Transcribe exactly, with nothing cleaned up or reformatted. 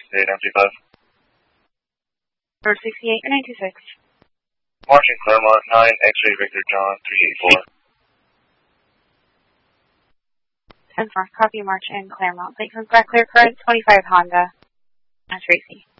sixty-eight, M T five. Road sixty-eight, nine two six. Marching Claremont, nine, X-ray Victor John, three eight four. ten four, copy March in Claremont. Plate comes back clear current, twenty-five Honda. Tracy.